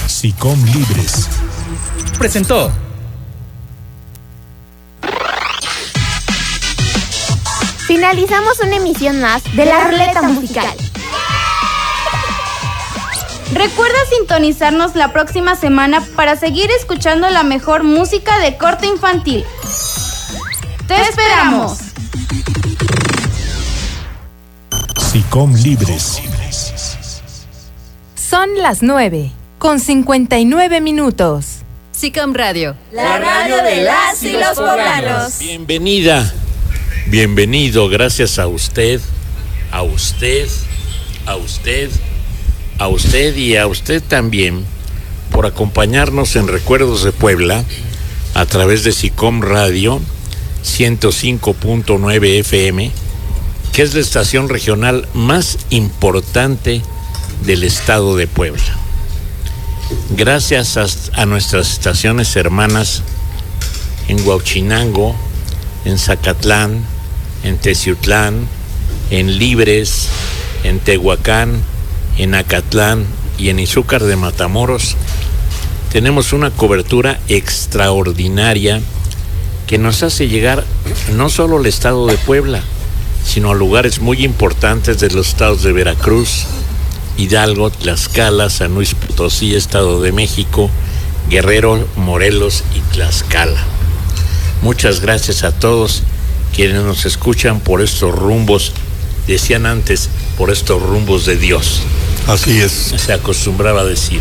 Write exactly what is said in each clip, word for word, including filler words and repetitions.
SICOM Libres presentó. Finalizamos una emisión más de la Ruleta Musical. Recuerda sintonizarnos la próxima semana para seguir escuchando la mejor música de corte infantil. ¡Te esperamos! SICOM Libres. Son las nueve, con cincuenta y nueve minutos. SICOM Radio, la radio de las y los poblanos. Bienvenida, bienvenido, gracias a usted, a usted, a usted, a usted y a usted también por acompañarnos en Recuerdos de Puebla a través de SICOM Radio ciento cinco punto nueve F M, que es la estación regional más importante del estado de Puebla. Gracias a, a nuestras estaciones hermanas en Huauchinango, en Zacatlán, en Teciutlán, en Libres, en Tehuacán, en Acatlán y en Izúcar de Matamoros, tenemos una cobertura extraordinaria que nos hace llegar no solo al estado de Puebla, sino a lugares muy importantes de los estados de Veracruz, Hidalgo, Tlaxcala, San Luis Potosí, Estado de México, Guerrero, Morelos y Tlaxcala. Muchas gracias a todos quienes nos escuchan por estos rumbos, decían antes, por estos rumbos de Dios. Así es. Se acostumbraba a decir.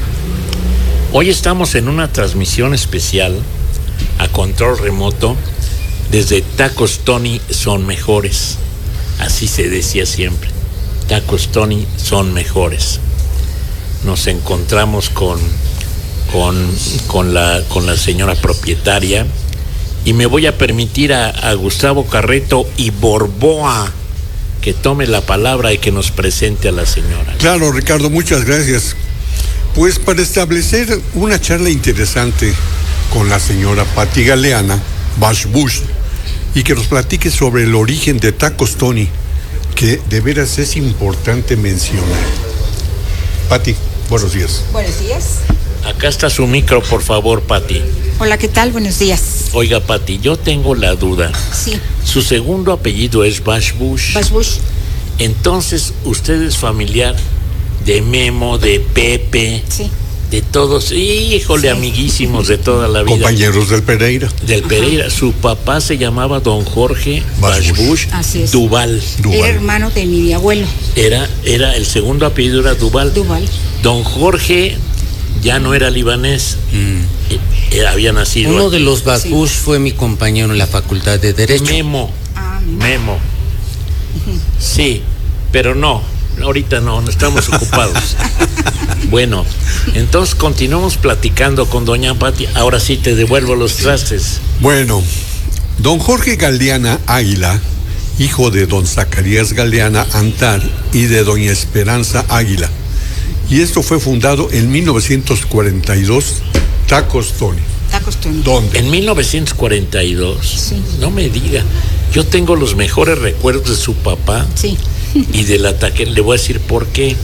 Hoy estamos en una transmisión especial a control remoto desde Tacos Tony Son Mejores. Así se decía siempre. Tacos Tony Son Mejores. Nos encontramos con, con, con, la, con la señora propietaria y me voy a permitir a, a Gustavo Carreto y Borboa que tome la palabra y que nos presente a la señora. Claro, Ricardo, muchas gracias. Pues para establecer una charla interesante con la señora Patti Galeana Bashbush y que nos platique sobre el origen de Tacos Tony, que de veras es importante mencionar. Patti, buenos días. Buenos días. Acá está su micro, por favor, Patti. Hola, ¿qué tal? Buenos días. Oiga, Patti, yo tengo la duda. Sí. Su segundo apellido es Bashbush. Bashbush. Entonces, usted es familiar de Memo, de Pepe. Sí. De todos, híjole, sí. Amiguísimos de toda la vida. Compañeros del Pereira. Del Pereira. Ajá. Su papá se llamaba don Jorge Bashbush Duval. Duval. Era hermano de mi abuelo. Era, era, el segundo apellido era Duval. Duval. Don Jorge ya no era libanés. Mm. Eh, había nacido. Uno aquí. De los Bashbush sí. Fue mi compañero en la Facultad de Derecho. Memo. Ah, Memo. Uh-huh. Sí, pero no. Ahorita no, no estamos ocupados. Bueno, entonces continuamos platicando con doña Patti. Ahora sí te devuelvo los trastes. Bueno, don Jorge Galeana Águila, hijo de don Zacarías Galeana Antar y de doña Esperanza Águila. Y esto fue fundado en mil novecientos cuarenta y dos, Tacos Tony. Tacos Tony. ¿Dónde? En mil novecientos cuarenta y dos. Sí. No me diga. Yo tengo los mejores recuerdos de su papá. Sí. Y del ataque, le voy a decir por qué.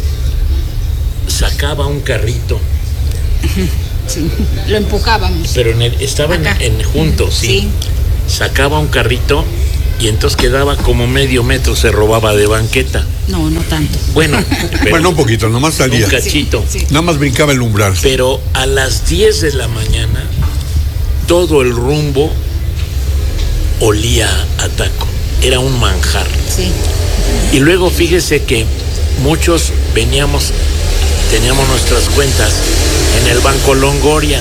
Sacaba un carrito. Sí, lo empujábamos. Pero en el, estaban en, en juntos, ¿sí? Sí. Sacaba un carrito y entonces quedaba como medio metro, se robaba de banqueta. No, no tanto. Bueno, pero bueno, un poquito, nomás salía. Un cachito. Sí, sí. Nada más brincaba el umbral. Pero a las diez de la mañana, todo el rumbo olía a taco. Era un manjar. Sí. Y luego fíjese que muchos veníamos, teníamos nuestras cuentas en el Banco Longoria.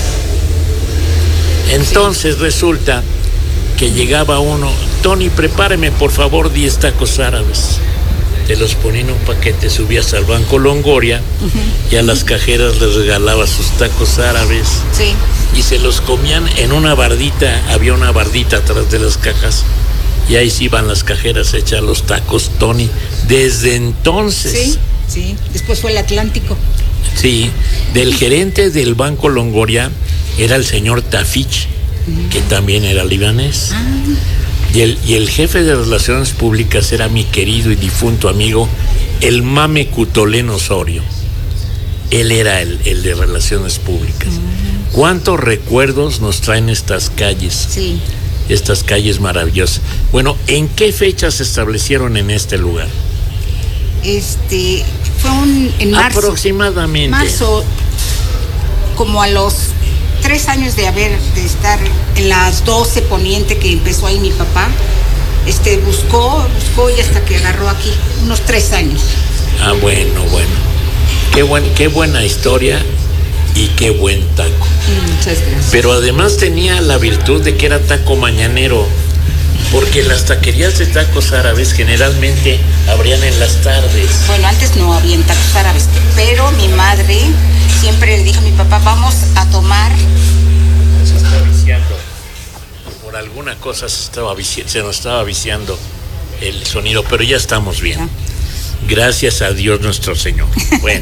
Entonces sí. Resulta que llegaba uno, Tony, prepáreme por favor diez tacos árabes. Te los ponía en un paquete, subías al Banco Longoria uh-huh. Y a las cajeras les regalaba sus tacos árabes. Sí. Y se los comían en una bardita, había una bardita atrás de las cajas. Y ahí sí iban las cajeras a echar los tacos Tony. Desde entonces. Sí, sí. Después fue el Atlántico. Sí. Del gerente del Banco Longoria era el señor Tafich, uh-huh. Que también era libanés. Ah. Y el, y el jefe de Relaciones Públicas era mi querido y difunto amigo, el Mame Cutolén Osorio. él era el, el de relaciones públicas. Mm. ¿Cuántos recuerdos nos traen estas calles? Sí. Estas calles maravillosas. Bueno, ¿en qué fecha se establecieron en este lugar? Este, fue un, en marzo. Aproximadamente. Marzo, como a los tres años de haber, de estar en las doce poniente que empezó ahí mi papá, este, buscó, buscó y hasta que agarró aquí, unos tres años. Ah, bueno, bueno. Qué, buen, qué buena historia y qué buen taco. Muchas gracias. Pero además tenía la virtud de que era taco mañanero, porque las taquerías de tacos árabes generalmente abrían en las tardes. Bueno, antes no habían tacos árabes, pero mi madre siempre le dijo a mi papá, vamos a tomar. Se está viciando. Por alguna cosa se, estaba vici- se nos estaba viciando el sonido, pero ya estamos bien. ¿Ah? Gracias a Dios nuestro Señor. Bueno.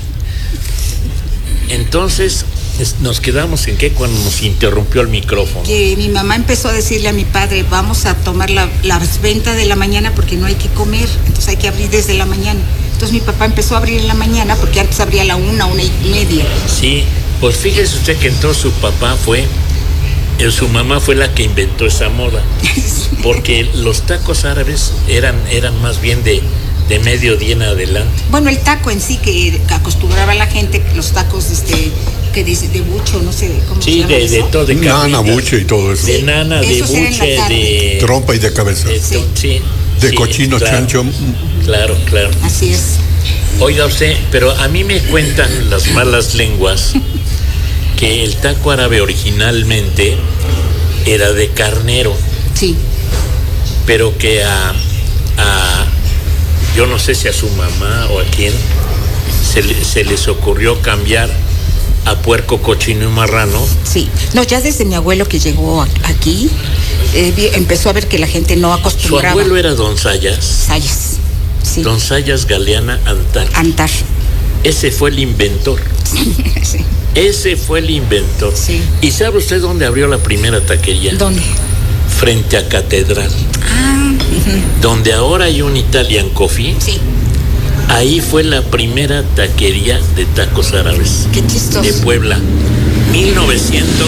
Entonces, nos quedamos en qué cuando nos interrumpió el micrófono. Que mi mamá empezó a decirle a mi padre, vamos a tomar la, las ventas de la mañana porque no hay que comer, entonces hay que abrir desde la mañana. Entonces mi papá empezó a abrir en la mañana porque antes abría a la una, una y media. Sí, pues fíjese usted que entonces su papá fue, eh, su mamá fue la que inventó esa moda, porque los tacos árabes eran, eran más bien de... de mediodía en adelante. Bueno, el taco en sí que acostumbraba la gente, los tacos este, que dice de bucho, no sé cómo sí, se llama de, eso. de todo, de nana, buche y todo eso. De nana, de Esos eran buche, la tarde. de... Trompa y de cabeza. De, Sí. sí, De sí, cochino, claro, chancho. Claro, claro. Así es. Oiga usted, pero a mí me cuentan las malas lenguas que el taco árabe originalmente era de carnero, Sí. pero que a, a yo no sé si a su mamá o a quién se, le- se les ocurrió cambiar a puerco, cochino y marrano. Sí. No, ya desde mi abuelo que llegó a- aquí, eh, vi- empezó a ver que la gente no Su acostumbraba. abuelo era don Sayas, Sayas. Sí. don Sayas Galeana Antar. Antar. Ese fue el inventor. Sí. Ese fue el inventor. Sí. ¿Y sabe usted dónde abrió la primera taquería? ¿Dónde? Frente a Catedral. Ah, ujú. Donde ahora hay un Italian Coffee. Sí. Ahí fue la primera taquería de tacos árabes Qué chistoso. de Puebla. mil novecientos.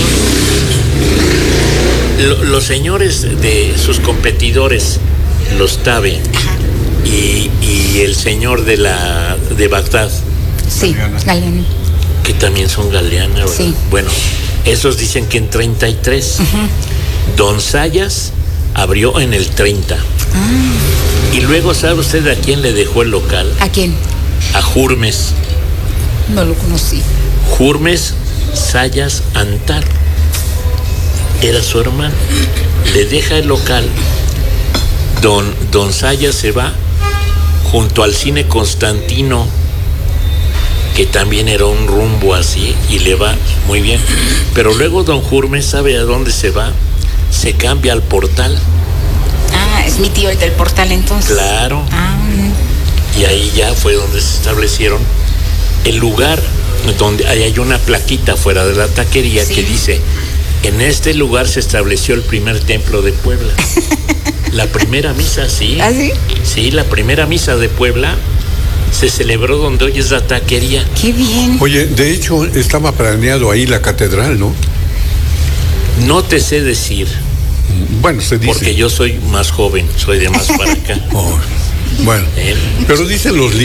Lo- los señores de sus competidores, los Tabe y, y el señor de la de Bagdad, Sí, Galeano. que también son galeanas, ¿verdad? Sí. Bueno, esos dicen que en treinta y tres. Don Sayas abrió en el treinta. Y luego, ¿sabe usted a quién le dejó el local? ¿A quién? A Jurmes. No lo conocí. Jurmes Sayas Antar. Era su hermano. Le deja el local. Don, don Sayas se va junto al cine Constantino, que también era un rumbo así, y le va muy bien. Pero luego don Jurmes, ¿sabe a dónde se va? Se cambia al Portal. Ah, es mi tío el del Portal entonces. Claro. Ah, Y ahí ya fue donde se establecieron el lugar donde ahí hay una plaquita fuera de la taquería Sí. que dice: en este lugar se estableció el primer templo de Puebla. La primera misa, sí. ¿Ah, sí? Sí, la primera misa de Puebla se celebró donde hoy es la taquería. qué bien. Oye, de hecho, estaba planeado ahí la catedral, ¿no? No te sé decir, Bueno, se dice. porque yo soy más joven, soy de más para acá. Oh, bueno, ¿Eh? pero dicen los